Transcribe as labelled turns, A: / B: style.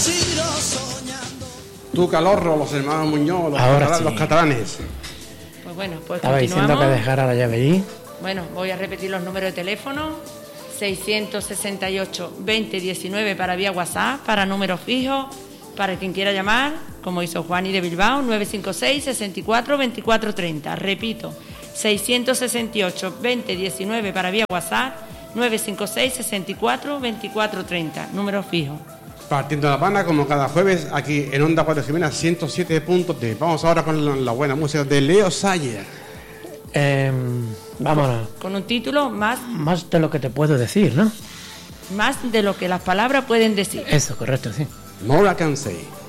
A: Tú, Calorro, los hermanos Muñoz, los catalanes.
B: Pues bueno, pues
C: estaba diciendo que dejara la llave ahí.
B: Bueno, voy a repetir los números de teléfono. 668-2019 para vía WhatsApp, para números fijos, para quien quiera llamar, como hizo Juani de Bilbao, 956-64-2430. Repito, 668-2019 para vía WhatsApp, 956-64-2430. Números fijos.
A: Partiendo de La Habana, como cada jueves, aquí en Onda 4 Jimena 107.3. Vamos ahora con la buena música de Leo Sayer.
C: Vámonos.
B: Con un título más
C: de lo que te puedo decir, ¿no?
B: Más de lo que las palabras pueden decir.
C: Eso, correcto, sí.
A: More I Can Say.